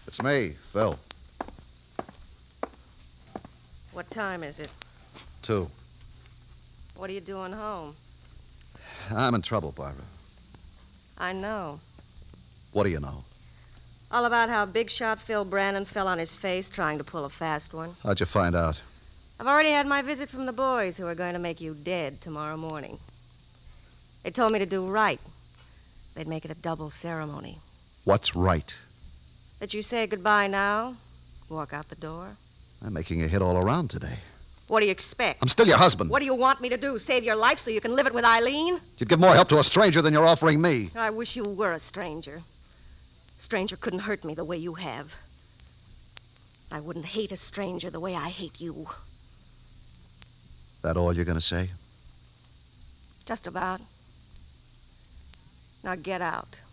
It's me, Phil. What time is it? 2. What are you doing home? I'm in trouble, Barbara. I know. What do you know? All about how big shot Phil Brandon fell on his face trying to pull a fast one. How'd you find out? I've already had my visit from the boys who are going to make you dead tomorrow morning. They told me to do right. They'd make it a double ceremony. What's right? That you say goodbye now, walk out the door. I'm making a hit all around today. What do you expect? I'm still your husband. What do you want me to do? Save your life so you can live it with Eileen? You'd give more help to a stranger than you're offering me. I wish you were a stranger. A stranger couldn't hurt me the way you have. I wouldn't hate a stranger the way I hate you. That all you're going to say? Just about. Now get out.